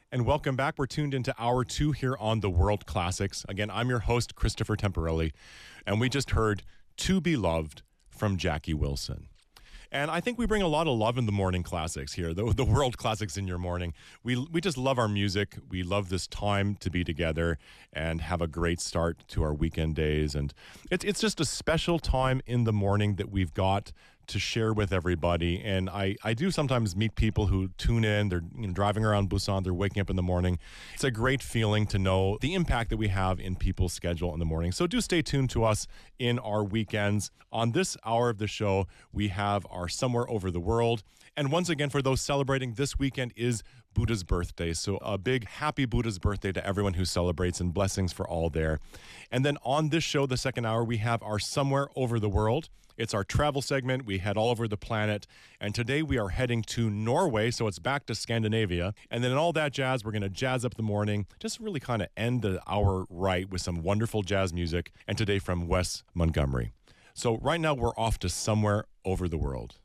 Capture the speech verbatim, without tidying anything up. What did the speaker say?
And welcome back. We're tuned into hour two here on the World Classics. Again, I'm your host, Christopher Temporelli, and we just heard To Be Loved from Jackie Wilson. And I think we bring a lot of love in the morning classics here, the, the world classics in your morning. We we just love our music. We love this time to be together and have a great start to our weekend days. And it's it's just a special time in the morning that we've got to share with everybody. And I, I do sometimes meet people who tune in, they're you know, driving around Busan, they're waking up in the morning. It's a great feeling to know the impact that we have in people's schedule in the morning. So do stay tuned to us in our weekends. On this hour of the show, we have our Somewhere Over the World. And once again, for those celebrating, this weekend is Buddha's birthday. So a big happy Buddha's birthday to everyone who celebrates, and blessings for all there. And then on this show, the second hour, we have our Somewhere Over the World. It's our travel segment. We head all over the planet. And today we are heading to Norway, so it's back to Scandinavia. And then in all that jazz, we're going to jazz up the morning, just really kind of end the hour right with some wonderful jazz music. And today from Wes Montgomery. So right now we're off to Somewhere Over the World.